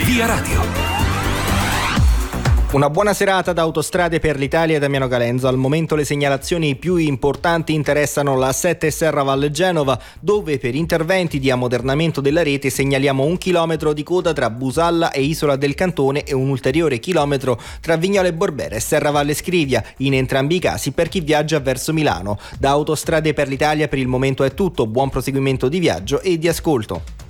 Via Radio. Una buona serata da Autostrade per l'Italia, Damiano Galenzo. Al momento le segnalazioni più importanti interessano la A7 Serravalle Genova, dove per interventi di ammodernamento della rete segnaliamo 1 chilometro di coda tra Busalla e Isola del Cantone e un ulteriore chilometro tra Vignola e Borbera e Serravalle Scrivia, in entrambi i casi per chi viaggia verso Milano. Da Autostrade per l'Italia per il momento è tutto, buon proseguimento di viaggio e di ascolto.